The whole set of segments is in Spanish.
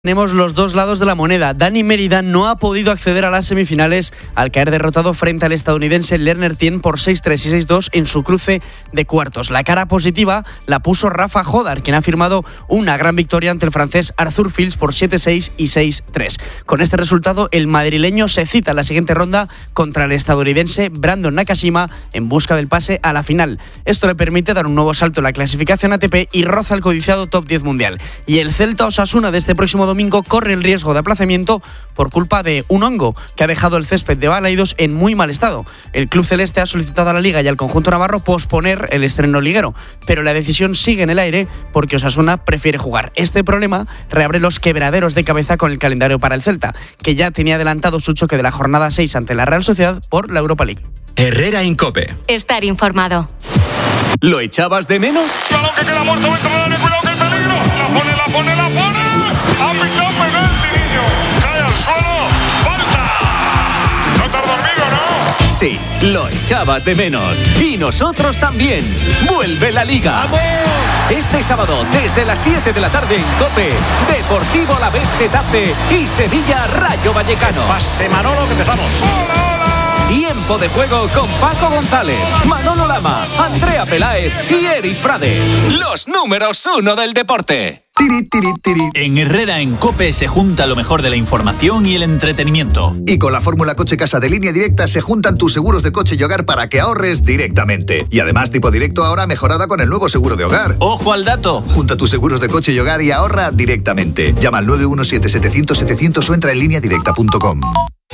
Tenemos los dos lados de la moneda. Dani Mérida no ha podido acceder a las semifinales al caer derrotado frente al estadounidense Lerner Tien por 6-3 y 6-2 en su cruce de cuartos. La cara positiva la puso Rafa Jodar, quien ha firmado una gran victoria ante el francés Arthur Fils por 7-6 y 6-3. Con este resultado, el madrileño se cita en la siguiente ronda contra el estadounidense Brandon Nakashima en busca del pase a la final. Esto le permite dar un nuevo salto en la clasificación ATP y roza el codiciado top 10 mundial. Y el Celta Osasuna de este próximo domingo corre el riesgo de aplazamiento por culpa de un hongo que ha dejado el césped de Balaidos en muy mal estado. El club celeste ha solicitado a la Liga y al conjunto navarro posponer el estreno liguero, pero la decisión sigue en el aire porque Osasuna prefiere jugar. Este problema reabre los quebraderos de cabeza con el calendario para el Celta, que ya tenía adelantado su choque de la jornada 6 ante la Real Sociedad por la Europa League. Herrera en COPE. Estar informado. ¿Lo echabas de menos? Claro que queda muerto dentro del área, cuidado que hay peligro. La pone. Ha pitado penalti, niño. Cae al suelo. ¡Falta! No te has dormido, ¿no? Sí, lo echabas de menos. Y nosotros también. ¡Vuelve la Liga! ¡Vamos! Este sábado, desde las 7 de la tarde en COPE, Deportivo Alavés Getafe y Sevilla Rayo Vallecano. Pase Manolo, que empezamos. ¡Hola! Tiempo de juego con Paco González, Manolo Lama, Andrea Peláez y Eric Frade. Los números 1 del deporte. En Herrera en COPE se junta lo mejor de la información y el entretenimiento. Y con la fórmula Coche Casa de Línea Directa se juntan tus seguros de coche y hogar para que ahorres directamente. Y además tipo directo ahora mejorada con el nuevo seguro de hogar. ¡Ojo al dato! Junta tus seguros de coche y hogar y ahorra directamente. Llama al 917-700-700 o entra en lineadirecta.com.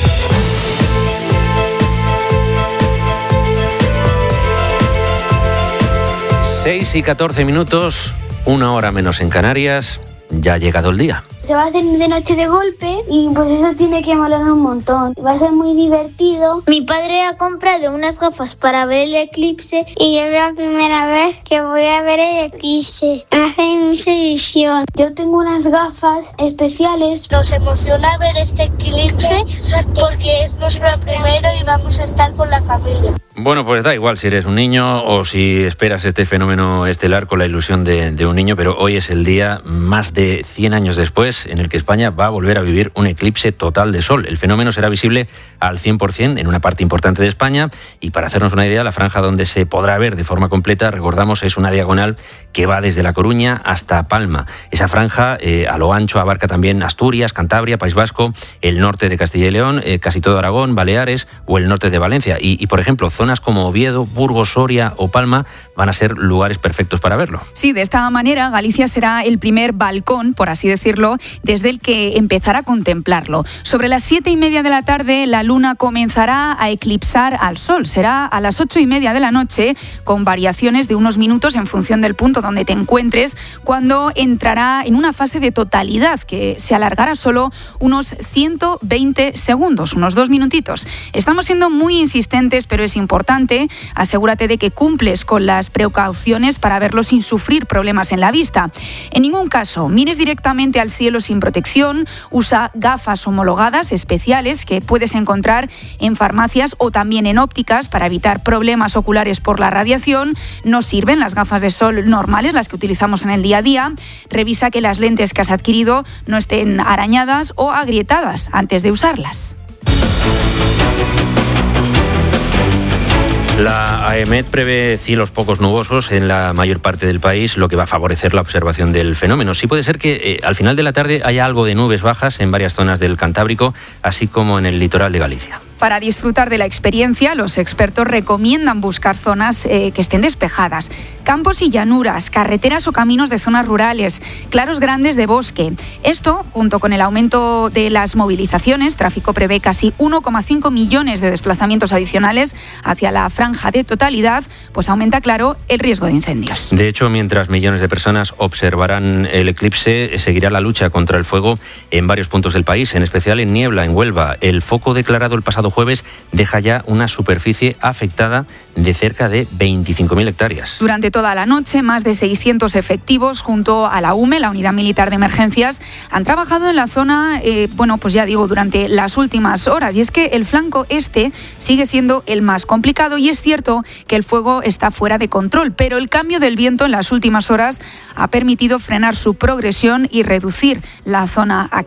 Seis y 14 minutos, 1 hora menos en Canarias, ya ha llegado el día. Se va a hacer de noche de golpe y pues eso tiene que molar un montón. Va a ser muy divertido. Mi padre ha comprado unas gafas para ver el eclipse y es la primera vez que voy a ver el eclipse. Hace mi edición. Yo tengo unas gafas especiales. Nos emociona ver este eclipse porque es nuestro primero y vamos a estar con la familia. Bueno, pues da igual si eres un niño o si esperas este fenómeno estelar con la ilusión de un niño, pero hoy es el día, más de 100 años después, en el que España va a volver a vivir un eclipse total de sol. El fenómeno será visible al 100% en una parte importante de España y, para hacernos una idea, la franja donde se podrá ver de forma completa, recordamos, es una diagonal que va desde La Coruña hasta Palma. Esa franja, a lo ancho, abarca también Asturias, Cantabria, País Vasco, el norte de Castilla y León, casi todo Aragón, Baleares o el norte de Valencia. Y por ejemplo, zonas como Oviedo, Burgos, Soria o Palma van a ser lugares perfectos para verlo. Sí, de esta manera Galicia será el primer balcón, por así decirlo, desde el que empezará a contemplarlo. Sobre las 7:30 de la tarde, la luna comenzará a eclipsar al sol. Será a las 8:30 de la noche, con variaciones de unos minutos en función del punto donde te encuentres, cuando entrará en una fase de totalidad que se alargará solo unos 120 segundos, unos 2 minutitos. Estamos siendo muy insistentes, pero es importante. Asegúrate de que cumples con las precauciones para verlo sin sufrir problemas en la vista. En ningún caso mires directamente al cielo sin protección. Usa gafas homologadas especiales que puedes encontrar en farmacias o también en ópticas para evitar problemas oculares por la radiación. No sirven las gafas de sol normales, las que utilizamos en el día a día. Revisa que las lentes que has adquirido no estén arañadas o agrietadas antes de usarlas. La AEMET prevé cielos pocos nubosos en la mayor parte del país, lo que va a favorecer la observación del fenómeno. Sí puede ser que al final de la tarde haya algo de nubes bajas en varias zonas del Cantábrico, así como en el litoral de Galicia. Para disfrutar de la experiencia, los expertos recomiendan buscar zonas que estén despejadas. Campos y llanuras, carreteras o caminos de zonas rurales, claros grandes de bosque. Esto, junto con el aumento de las movilizaciones, tráfico prevé casi 1,5 millones de desplazamientos adicionales hacia la franja de totalidad, pues aumenta, claro, el riesgo de incendios. De hecho, mientras millones de personas observarán el eclipse, seguirá la lucha contra el fuego en varios puntos del país, en especial en Niebla, en Huelva. El foco declarado el pasado pasado jueves deja ya una superficie afectada de cerca de 25.000 hectáreas. Durante toda la noche, más de 600 efectivos junto a la UME, la Unidad Militar de Emergencias, han trabajado en la zona, durante las últimas horas. Y es que el flanco este sigue siendo el más complicado y es cierto que el fuego está fuera de control, pero el cambio del viento en las últimas horas ha permitido frenar su progresión y reducir la zona